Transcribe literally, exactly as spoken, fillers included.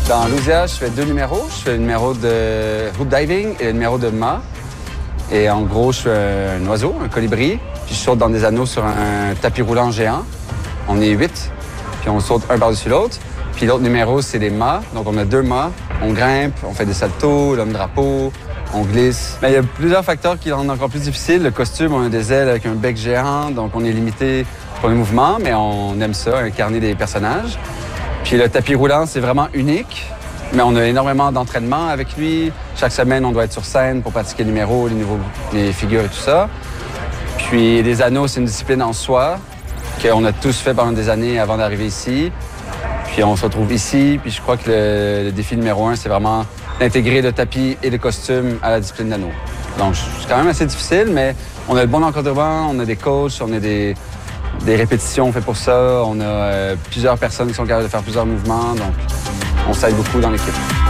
Dans l'Ousia, je fais deux numéros. Je fais le numéro de hoop diving et le numéro de mât. Et en gros, je suis un oiseau, un colibri. Puis je saute dans des anneaux sur un tapis roulant géant. On est huit, puis on saute un par-dessus l'autre. Puis l'autre numéro, c'est des mâts. Donc on a deux mâts. On grimpe, on fait des saltos, l'homme-drapeau, on glisse. Mais il y a plusieurs facteurs qui rendent encore plus difficile. Le costume, on a des ailes avec un bec géant, donc on est limité pour le mouvement, mais on aime ça, incarner des personnages. Puis le tapis roulant, c'est vraiment unique, mais on a énormément d'entraînement avec lui. Chaque semaine, on doit être sur scène pour pratiquer les numéros, les, nouveaux, les figures et tout ça. Puis les anneaux, c'est une discipline en soi qu'on a tous fait pendant des années avant d'arriver ici. Puis on se retrouve ici, puis je crois que le, le défi numéro un, c'est vraiment d'intégrer le tapis et le costume à la discipline d'anneau. Donc c'est quand même assez difficile, mais on a le bon encadrement, on a des coachs, on a des, des répétitions faites pour ça, on a euh, plusieurs personnes qui sont capables de faire plusieurs mouvements, donc on s'aide beaucoup dans l'équipe.